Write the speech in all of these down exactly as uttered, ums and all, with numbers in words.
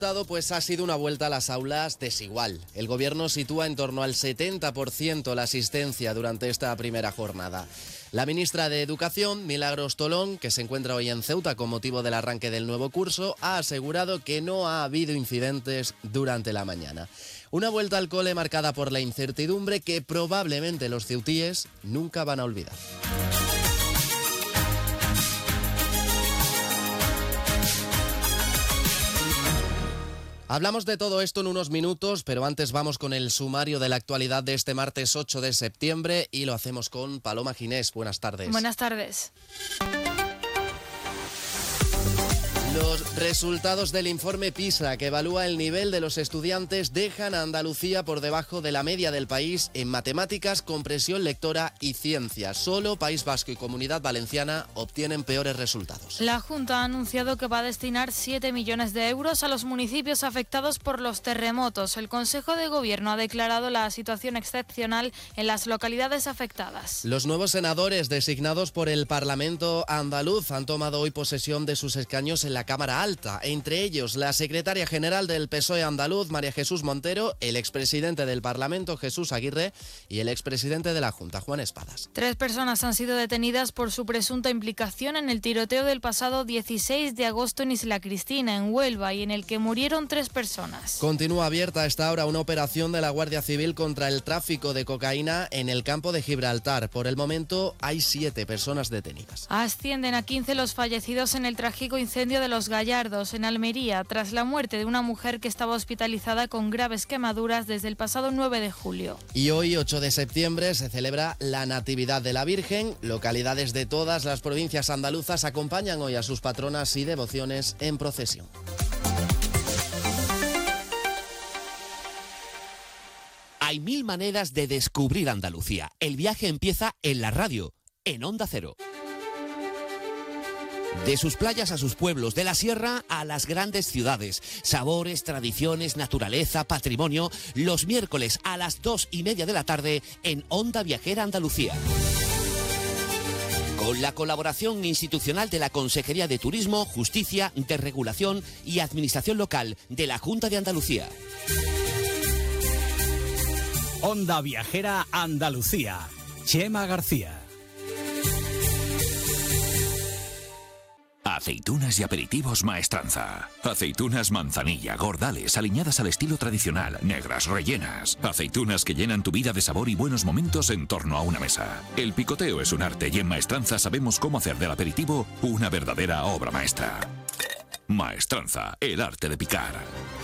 Pues ha sido una vuelta a las aulas desigual. El gobierno sitúa en torno al setenta por ciento la asistencia durante esta primera jornada. La ministra de Educación, Milagros Tolón, que se encuentra hoy en Ceuta con motivo del arranque del nuevo curso, ha asegurado que no ha habido incidentes durante la mañana. Una vuelta al cole marcada por la incertidumbre que probablemente los ceutíes nunca van a olvidar. Hablamos de todo esto en unos minutos, pero antes vamos con el sumario de la actualidad de este martes ocho de septiembre y lo hacemos con Paloma Ginés. Buenas tardes. Buenas tardes. Los resultados del informe PISA, que evalúa el nivel de los estudiantes, dejan a Andalucía por debajo de la media del país en matemáticas, comprensión lectora y ciencias. Solo País Vasco y Comunidad Valenciana obtienen peores resultados. La Junta ha anunciado que va a destinar siete millones de euros a los municipios afectados por los terremotos. El Consejo de Gobierno ha declarado la situación excepcional en las localidades afectadas. Los nuevos senadores designados por el Parlamento andaluz han tomado hoy posesión de sus escaños en la Cámara Alta, entre ellos la secretaria general del P S O E andaluz, María Jesús Montero, el expresidente del Parlamento, Jesús Aguirre, y el expresidente de la Junta, Juan Espadas. Tres personas han sido detenidas por su presunta implicación en el tiroteo del pasado dieciséis de agosto en Isla Cristina, en Huelva, y en el que murieron tres personas. Continúa abierta a esta hora una operación de la Guardia Civil contra el tráfico de cocaína en el campo de Gibraltar. Por el momento hay siete personas detenidas. Ascienden a quince los fallecidos en el trágico incendio de Los Gallardos, en Almería, tras la muerte de una mujer que estaba hospitalizada con graves quemaduras desde el pasado nueve de julio. Y hoy, ocho de septiembre, se celebra la Natividad de la Virgen. Localidades de todas las provincias andaluzas acompañan hoy a sus patronas y devociones en procesión. Hay mil maneras de descubrir Andalucía. El viaje empieza en la radio, en Onda Cero. De sus playas a sus pueblos, de la sierra a las grandes ciudades. Sabores, tradiciones, naturaleza, patrimonio. Los miércoles a las dos y media de la tarde en Onda Viajera Andalucía. Con la colaboración institucional de la Consejería de Turismo, Justicia, Desregulación y Administración Local de la Junta de Andalucía. Onda Viajera Andalucía. Chema García. Aceitunas y aperitivos Maestranza. Aceitunas manzanilla, gordales, aliñadas al estilo tradicional, negras, rellenas. Aceitunas que llenan tu vida de sabor y buenos momentos en torno a una mesa. El picoteo es un arte y en Maestranza sabemos cómo hacer del aperitivo una verdadera obra maestra. Maestranza, el arte de picar.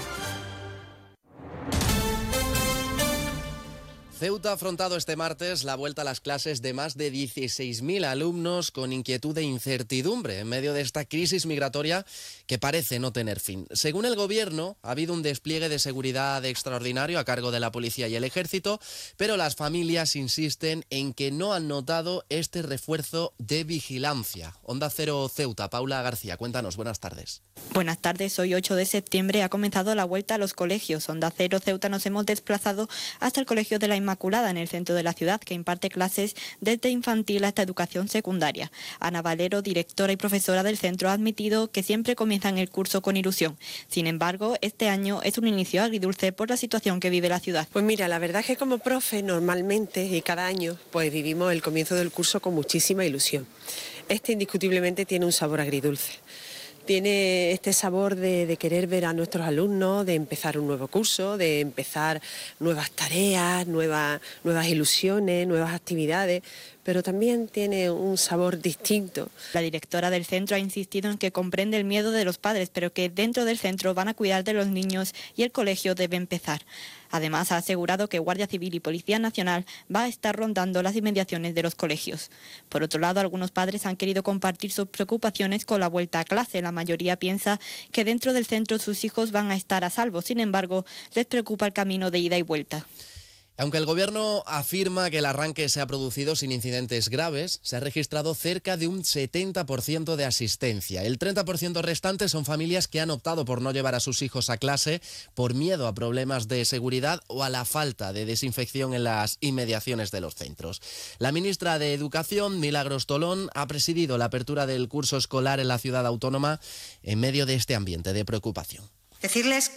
Ceuta ha afrontado este martes la vuelta a las clases de más de dieciséis mil alumnos con inquietud e incertidumbre en medio de esta crisis migratoria que parece no tener fin. Según el gobierno, ha habido un despliegue de seguridad extraordinario a cargo de la policía y el ejército, pero las familias insisten en que no han notado este refuerzo de vigilancia. Onda Cero Ceuta, Paula García, cuéntanos, buenas tardes. Buenas tardes, hoy ocho de septiembre ha comenzado la vuelta a los colegios. Onda Cero Ceuta nos hemos desplazado hasta el Colegio de la Inmaculada, en el centro de la ciudad, que imparte clases desde infantil hasta educación secundaria. Ana Valero, directora y profesora del centro, ha admitido que siempre comienzan el curso con ilusión. Sin embargo, este año es un inicio agridulce por la situación que vive la ciudad. Pues mira, la verdad es que como profe normalmente y cada año pues vivimos el comienzo del curso con muchísima ilusión. Este indiscutiblemente tiene un sabor agridulce. Tiene este sabor de, de querer ver a nuestros alumnos, de empezar un nuevo curso, de empezar nuevas tareas, nuevas, nuevas ilusiones, nuevas actividades, pero también tiene un sabor distinto. La directora del centro ha insistido en que comprende el miedo de los padres, pero que dentro del centro van a cuidar de los niños y el colegio debe empezar. Además, ha asegurado que Guardia Civil y Policía Nacional va a estar rondando las inmediaciones de los colegios. Por otro lado, algunos padres han querido compartir sus preocupaciones con la vuelta a clase. La mayoría piensa que dentro del centro sus hijos van a estar a salvo. Sin embargo, les preocupa el camino de ida y vuelta. Aunque el gobierno afirma que el arranque se ha producido sin incidentes graves, se ha registrado cerca de un setenta por ciento de asistencia. El treinta por ciento restante son familias que han optado por no llevar a sus hijos a clase por miedo a problemas de seguridad o a la falta de desinfección en las inmediaciones de los centros. La ministra de Educación, Milagros Tolón, ha presidido la apertura del curso escolar en la ciudad autónoma en medio de este ambiente de preocupación. Decirles